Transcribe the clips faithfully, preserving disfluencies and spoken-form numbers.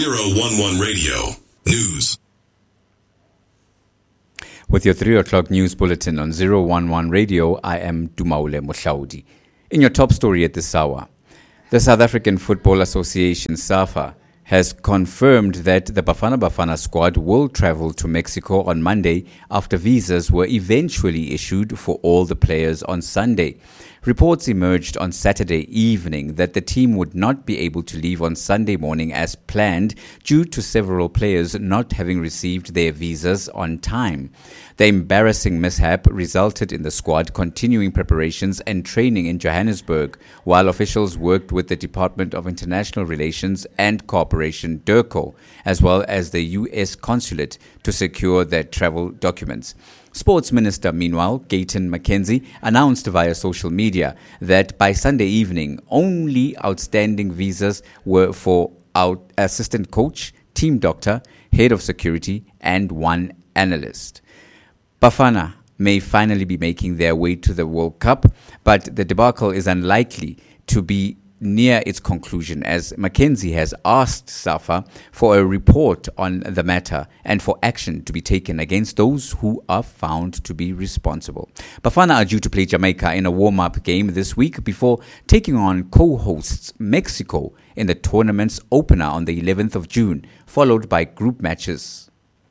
zero one one Radio News. With your three o'clock news bulletin on zero one one Radio, I am Dumaule Mohlaudi. In your top story at this hour, the South African Football Association, SAFA, has confirmed that the Bafana Bafana squad will travel to Mexico on Monday after visas were eventually issued for all the players on Sunday. Reports emerged on Saturday evening that the team would not be able to leave on Sunday morning as planned due to several players not having received their visas on time. The embarrassing mishap resulted in the squad continuing preparations and training in Johannesburg, while officials worked with the Department of International Relations and Cooperation, DIRCO, as well as the U S Consulate to secure their travel documents. Sports Minister, meanwhile, Gayton McKenzie, announced via social media that by Sunday evening, only outstanding visas were for our assistant coach, team doctor, head of security, and one analyst. Bafana may finally be making their way to the World Cup, but the debacle is unlikely to be near its conclusion, as McKenzie has asked SAFA for a report on the matter and for action to be taken against those who are found to be responsible. Bafana are due to play Jamaica in a warm-up game this week before taking on co-hosts Mexico in the tournament's opener on the eleventh of June, followed by group matches.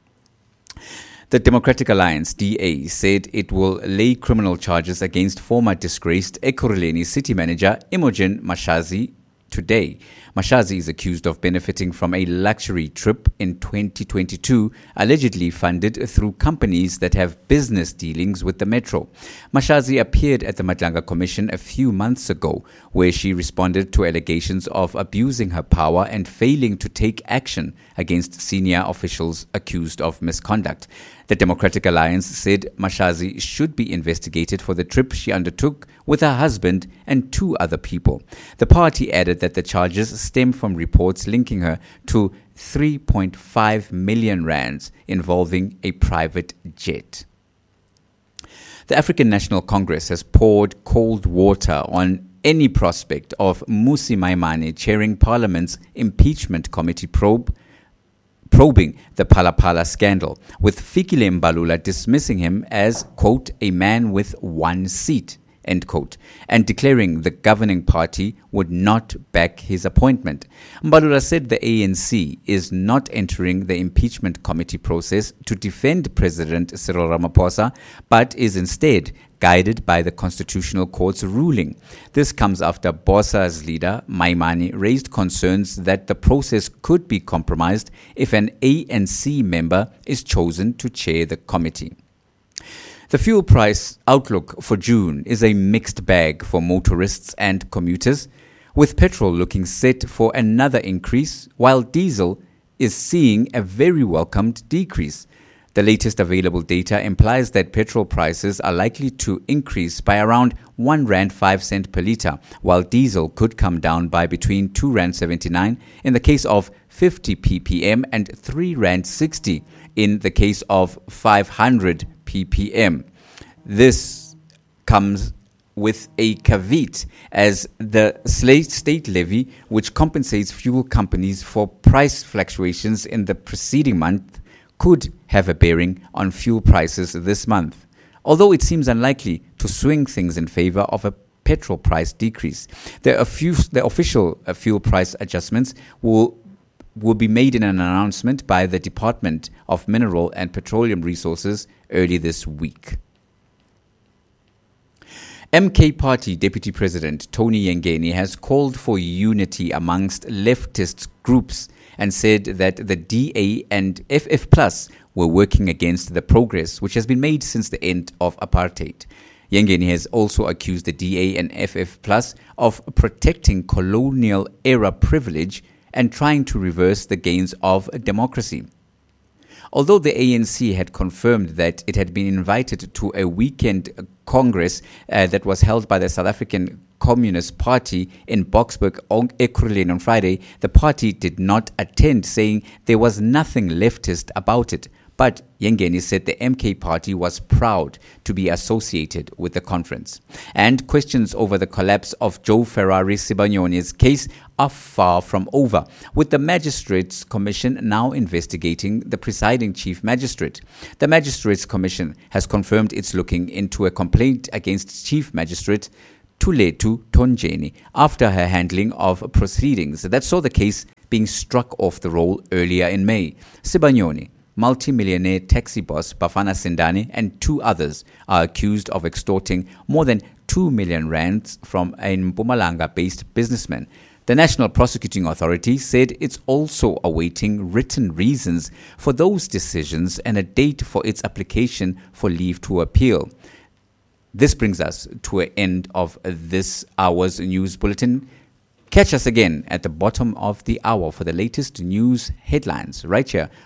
The Democratic Alliance, D A, said it will lay criminal charges against former disgraced Ekurhuleni city manager Imogen Mashazi today. Mashazi is accused of benefiting from a luxury trip in twenty twenty-two, allegedly funded through companies that have business dealings with the Metro. Mashazi appeared at the Madlanga Commission a few months ago, where she responded to allegations of abusing her power and failing to take action against senior officials accused of misconduct. The Democratic Alliance said Mashazi should be investigated for the trip she undertook with her husband and two other people. The party added that the charges stem from reports linking her to three point five million rands involving a private jet. The African National Congress has poured cold water on any prospect of Mmusi Maimane chairing Parliament's impeachment committee probe probing the Phala Phala scandal, with Fikile Mbalula dismissing him as, quote, a man with one seat, end quote, and declaring the governing party would not back his appointment. Mbalula said the A N C is not entering the impeachment committee process to defend President Cyril Ramaphosa, but is instead guided by the Constitutional Court's ruling. This comes after BOSA's leader, Maimane, raised concerns that the process could be compromised if an A N C member is chosen to chair the committee. The fuel price outlook for June is a mixed bag for motorists and commuters, with petrol looking set for another increase, while diesel is seeing a very welcomed decrease. The latest available data implies that petrol prices are likely to increase by around one rand five cent per litre, while diesel could come down by between two rand seventy-nine in the case of fifty p p m and three rand sixty in the case of five hundred p p m. This comes with a caveat, as the state levy, which compensates fuel companies for price fluctuations in the preceding month, could have a bearing on fuel prices this month, although it seems unlikely to swing things in favor of a petrol price decrease. The, few, the official uh, fuel price adjustments will will be made in an announcement by the Department of Mineral and Petroleum Resources early this week. M K Party Deputy President Tony Yengeni has called for unity amongst leftist groups and said that the D A and F F Plus were working against the progress which has been made since the end of apartheid. Yengeni has also accused the D A and F F Plus of protecting colonial-era privilege and trying to reverse the gains of democracy. Although the A N C had confirmed that it had been invited to a weekend congress uh, that was held by the South African Communist Party in Boksburg, Ekurhuleni on Friday, the party did not attend, saying there was nothing leftist about it. But Yengeni said the M K party was proud to be associated with the conference. And questions over the collapse of Joe Ferrari Sibanyoni's case are far from over, with the Magistrates Commission now investigating the presiding chief magistrate. The Magistrates Commission has confirmed it's looking into a complaint against Chief Magistrate Thuletu Thonjeni after her handling of proceedings that saw the case being struck off the roll earlier in May. Sibanyoni, multi-millionaire taxi boss Bafana Sindani, and two others are accused of extorting more than two million rands from a Mpumalanga-based businessman. The National Prosecuting Authority said it's also awaiting written reasons for those decisions and a date for its application for leave to appeal. This brings us to an end of this hour's news bulletin. Catch us again at the bottom of the hour for the latest news headlines right here